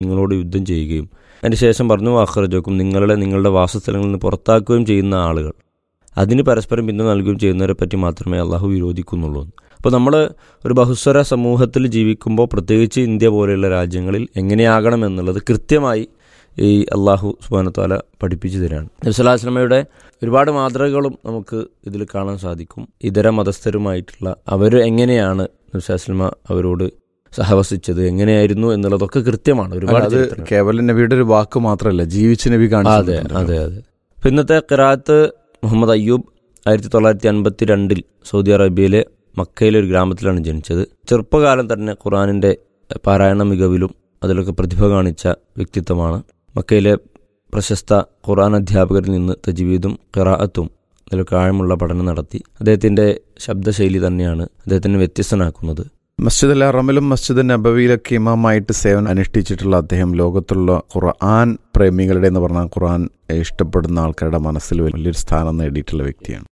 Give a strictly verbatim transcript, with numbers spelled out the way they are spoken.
നിങ്ങളോട് യുദ്ധം ചെയ്യുകയും അതിന് ശേഷം പറഞ്ഞു അഖ്റജക്കും നിങ്ങളെ നിങ്ങളുടെ വാസസ്ഥലങ്ങളിൽ നിന്ന് പുറത്താക്കുകയും ചെയ്യുന്ന ആളുകൾ, അതിന് പരസ്പരം പിന്തുണ നൽകുകയും ചെയ്യുന്നവരെ പറ്റി മാത്രമേ അള്ളാഹു വിരോധിക്കുന്നുള്ളൂ. അപ്പോൾ നമ്മൾ ഒരു ബഹുസ്വര സമൂഹത്തിൽ ജീവിക്കുമ്പോൾ, പ്രത്യേകിച്ച് ഇന്ത്യ പോലെയുള്ള രാജ്യങ്ങളിൽ എങ്ങനെയാകണം എന്നുള്ളത് കൃത്യമായി ഈ അള്ളാഹു സുബ്ഹാനഹു വതആല പഠിപ്പിച്ചു തരാണ്. നബി സല്ലല്ലാഹു അലൈഹി വസല്ലമയുടെ ഒരുപാട് മാതൃകകളും നമുക്ക് ഇതിൽ കാണാൻ സാധിക്കും. ഇതര മതസ്ഥരുമായിട്ടുള്ള അവർ എങ്ങനെയാണ് നബി സല്ലല്ലാഹു അലൈഹി വസല്ലമ അവരോട് സഹവസിച്ചത്, എങ്ങനെയായിരുന്നു എന്നുള്ളതൊക്കെ കൃത്യമാണ്. ഒരുപാട് കേവലം നബിയുടെ ഒരു വാക്ക് മാത്രമല്ല, ജീവിച്ച നബി കാണിച്ചു. അതെ അതെ അതെ ഇന്നത്തെ ഖിറാഅത്ത് മുഹമ്മദ് അയ്യൂബ് ആയിരത്തി തൊള്ളായിരത്തി അൻപത്തി രണ്ടിൽ സൗദി അറേബ്യയിലെ മക്കയിലെ ഒരു ഗ്രാമത്തിലാണ് ജനിച്ചത്. ചെറുപ്പകാലം തന്നെ ഖുർആനിൻ്റെ പാരായണ മികവിലും അതിലൊക്കെ പ്രതിഭ കാണിച്ച വ്യക്തിത്വമാണ്. മക്കയിലെ പ്രശസ്ത ഖുർആൻ അധ്യാപകരിൽ നിന്ന് തജ്വീദും ഖിറാഅത്തും അതിലൊക്കെ ആഴമുള്ള പഠനം നടത്തി. അദ്ദേഹത്തിൻ്റെ ശബ്ദശൈലി തന്നെയാണ് അദ്ദേഹത്തിനെ വ്യത്യസ്തനാക്കുന്നത്. മസ്ജിദ് അൽ ഹറമിലും മസ്ജിദ് നബവിയിലൊക്കെ ഇമാമായിട്ട് സേവനം അനുഷ്ഠിച്ചിട്ടുള്ള അദ്ദേഹം ലോകത്തുള്ള ഖുർആൻ പ്രേമികളുടെ എന്ന് പറഞ്ഞാൽ ഖുർആൻ ഇഷ്ടപ്പെടുന്ന ആൾക്കാരുടെ മനസ്സിൽ വലിയൊരു സ്ഥാനം നേടിയിട്ടുള്ള വ്യക്തിയാണ്.